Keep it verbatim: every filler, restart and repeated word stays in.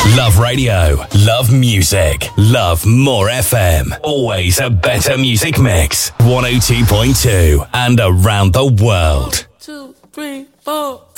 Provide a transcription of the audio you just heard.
Love radio, love music, love more F M. Always a better music mix. one oh two point two and around the world. One, two, three, four.